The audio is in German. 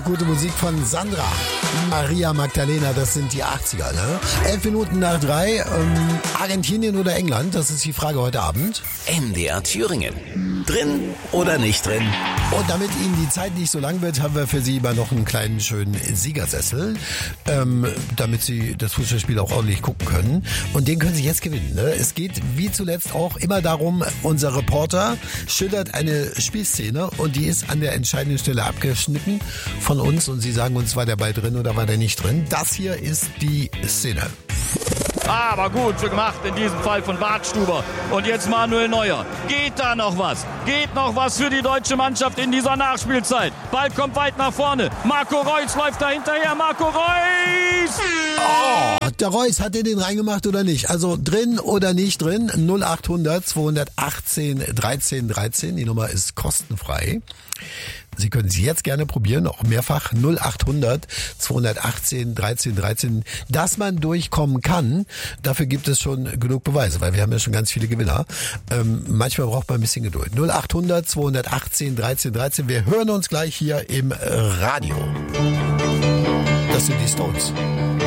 gute Musik von Sandra. Maria Magdalena, das sind die 80er, ne? 11 Minuten nach 3. Argentinien oder England, das ist die Frage heute Abend. MDR Thüringen. Drin oder nicht drin? Und damit Ihnen die Zeit nicht so lang wird, haben wir für Sie immer noch einen kleinen schönen Siegersessel, damit Sie das Fußballspiel auch ordentlich gucken können. Und den können Sie jetzt gewinnen, ne? Es geht wie zuletzt auch immer darum, unser Reporter schildert eine Spielszene und die ist an der entscheidenden Stelle abgeschnitten von uns und Sie sagen uns, war der Ball drin oder war der nicht drin. Das hier ist die Szene. Aber gut gemacht in diesem Fall von Bartstuber. Und jetzt Manuel Neuer. Geht da noch was? Geht noch was für die deutsche Mannschaft in dieser Nachspielzeit? Ball kommt weit nach vorne. Marco Reus läuft da hinterher. Marco Reus! Oh, der Reus, hat er den reingemacht oder nicht? Also drin oder nicht drin? 0800 218 13 13. Die Nummer ist kostenfrei. Sie können sie jetzt gerne probieren, auch mehrfach 0800 218 13 13. Dass man durchkommen kann, dafür gibt es schon genug Beweise, weil wir haben ja schon ganz viele Gewinner. Manchmal braucht man ein bisschen Geduld. 0800 218 13 13. Wir hören uns gleich hier im Radio. Das sind die Stones.